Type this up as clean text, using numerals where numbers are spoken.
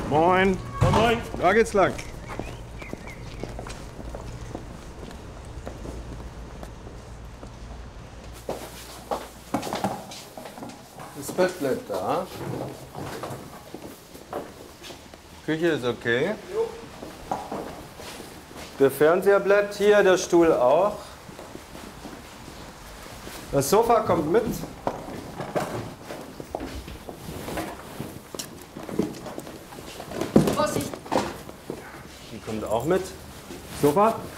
Moin. Moin, moin. Da geht's lang. Das Bett bleibt da. Küche ist okay. Der Fernseher bleibt hier, der Stuhl auch. Das Sofa kommt mit. Vorsicht! Die kommt auch mit. Sofa?